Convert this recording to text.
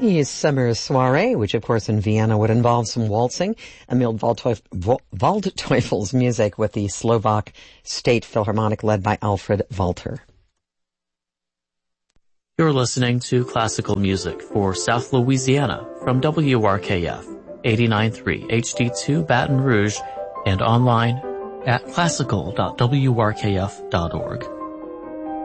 the summer soiree, which of course in Vienna would involve some waltzing. Emil Waldteufel's music with the Slovak State Philharmonic led by Alfred Walter. You're listening to classical music for South Louisiana from WRKF 89.3 HD2 Baton Rouge and online at classical.wrkf.org.